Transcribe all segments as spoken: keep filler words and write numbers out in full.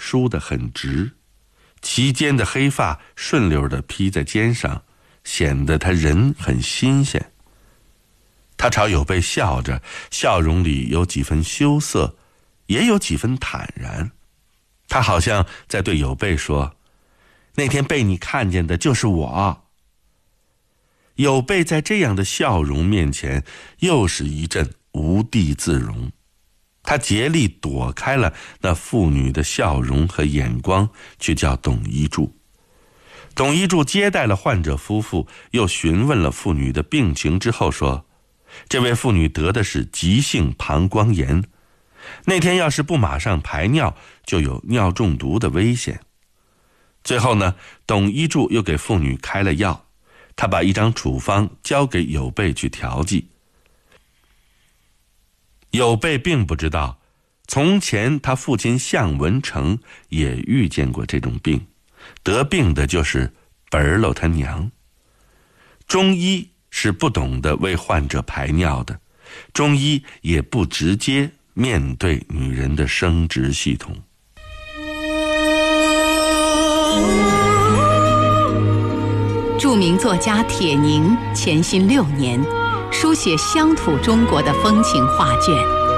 梳得很直，齐肩的黑发顺溜地披在肩上，显得他人很新鲜。他朝有备笑着，笑容里有几分羞涩，也有几分坦然。他好像在对有备说，那天被你看见的就是我。有备在这样的笑容面前又是一阵无地自容，他竭力躲开了那妇女的笑容和眼光，去叫董一柱。董一柱接待了患者夫妇，又询问了妇女的病情之后说，这位妇女得的是急性膀胱炎，那天要是不马上排尿，就有尿中毒的危险。最后呢，董一柱又给妇女开了药，他把一张处方交给有备去调剂。有备并不知道，从前他父亲向文成也遇见过这种病，得病的就是本儿喽他娘。中医是不懂得为患者排尿的，中医也不直接面对女人的生殖系统。 著名作家铁凝潜心六年，书写乡土中国的风情画卷。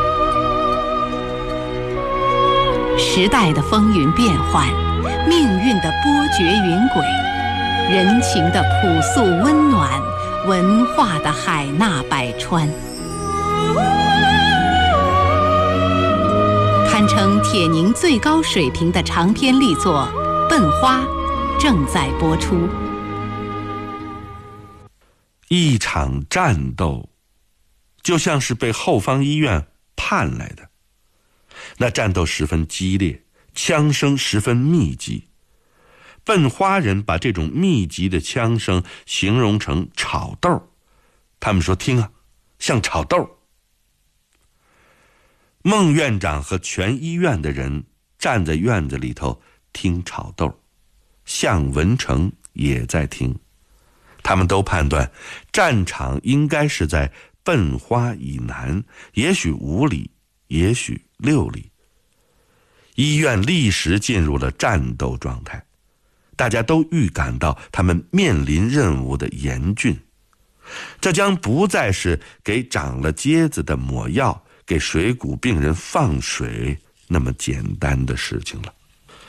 时代的风云变幻，命运的波谲云诡，人情的朴素温暖，文化的海纳百川，堪称铁凝最高水平的长篇力作《笨花》正在播出。 一场战斗就像是被后方医院盼来的，那战斗十分激烈，枪声十分密集。笨花人把这种密集的枪声形容成炒豆，他们说听啊，像炒豆。孟院长和全医院的人站在院子里头听炒豆，向文成也在听。他们都判断战场应该是在笨花以南，也许五里，也许六里。医院立时进入了战斗状态，大家都预感到他们面临任务的严峻。这将不再是给长了疖子的抹药，给水谷病人放水那么简单的事情了。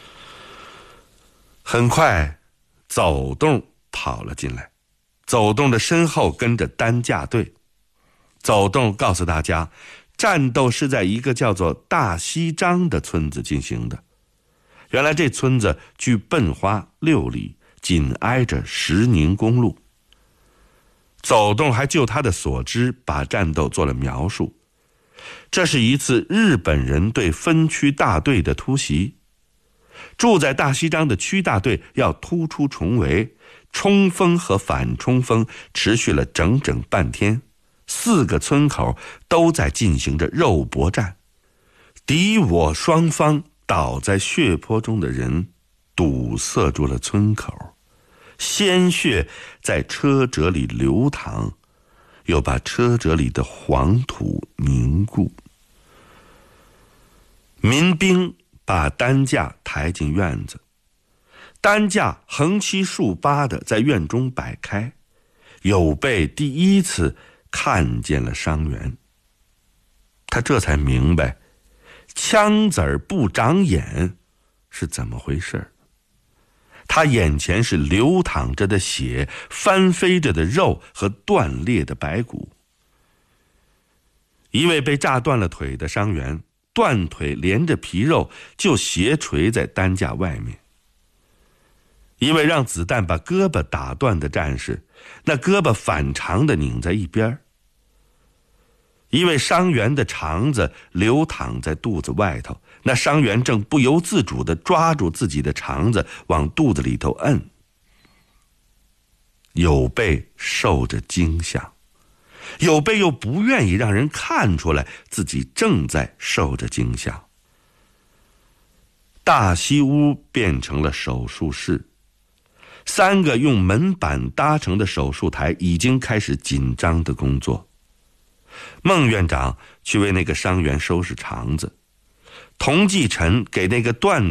很快，走动跑了进来，走动的身后跟着担架队。走动告诉大家，战斗是在一个叫做大西张的村子进行的。原来这村子距笨花六里，紧挨着石宁公路。走动还就他的所知把战斗做了描述。这是一次日本人对分区大队的突袭。住在大西张的区大队要突出重围，冲锋和反冲锋持续了整整半天，四个村口都在进行着肉搏战。敌我双方倒在血泊中的人堵塞住了村口，鲜血在车辙里流淌，又把车辙里的黄土凝固。民兵把担架抬进院子，担架横七竖八地在院中摆开。有备第一次看见了伤员，他这才明白枪子儿不长眼是怎么回事。他眼前是流淌着的血，翻飞着的肉和断裂的白骨。一位被炸断了腿的伤员，断腿连着皮肉就斜垂在担架外面。一位让子弹把胳膊打断的战士，那胳膊反常地拧在一边。一位伤员的肠子流淌在肚子外头，那伤员正不由自主地抓住自己的肠子往肚子里头摁。有备受着惊吓，有备又不愿意让人看出来自己正在受着惊吓。大西屋变成了手术室，三个用门板搭成的手术台已经开始紧张的工作。孟院长去为那个伤员收拾肠子，童继臣给那个断